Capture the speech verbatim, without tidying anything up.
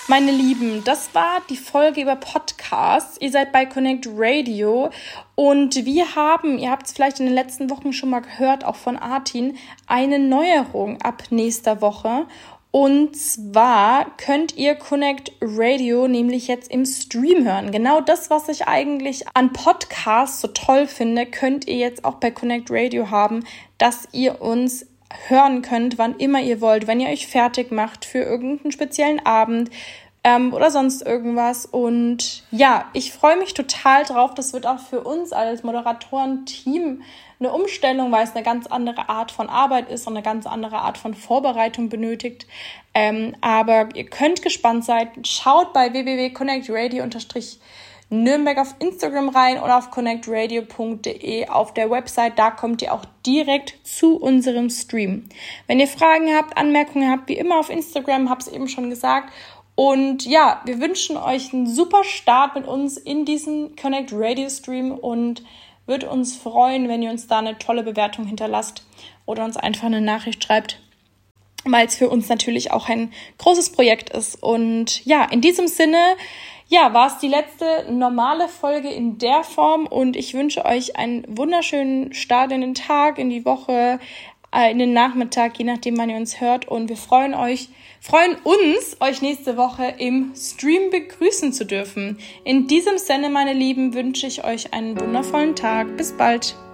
Meine Lieben, das war die Folge über Podcasts. Ihr seid bei Connect Radio und wir haben, ihr habt es vielleicht in den letzten Wochen schon mal gehört, auch von Artin, eine Neuerung ab nächster Woche. Und zwar könnt ihr Connect Radio nämlich jetzt im Stream hören. Genau das, was ich eigentlich an Podcasts so toll finde, könnt ihr jetzt auch bei Connect Radio haben, dass ihr uns hören könnt, wann immer ihr wollt, wenn ihr euch fertig macht für irgendeinen speziellen Abend ähm, oder sonst irgendwas. Und ja, ich freue mich total drauf. Das wird auch für uns als Moderatoren-Team eine Umstellung, weil es eine ganz andere Art von Arbeit ist und eine ganz andere Art von Vorbereitung benötigt. Ähm, aber ihr könnt gespannt sein. Schaut bei w w w punkt connect radio Nürnberg auf Instagram rein oder auf connect radio punkt d e auf der Website. Da kommt ihr auch direkt zu unserem Stream. Wenn ihr Fragen habt, Anmerkungen habt, wie immer auf Instagram, hab's eben schon gesagt. Und ja, wir wünschen euch einen super Start mit uns in diesen Connect Radio Stream und würde uns freuen, wenn ihr uns da eine tolle Bewertung hinterlasst oder uns einfach eine Nachricht schreibt, weil es für uns natürlich auch ein großes Projekt ist. Und ja, in diesem Sinne, ja, war es die letzte normale Folge in der Form und ich wünsche euch einen wunderschönen Start in den Tag, in die Woche, äh, in den Nachmittag, je nachdem, wann ihr uns hört. Und wir freuen euch, freuen uns, euch nächste Woche im Stream begrüßen zu dürfen. In diesem Sinne, meine Lieben, wünsche ich euch einen wundervollen Tag. Bis bald.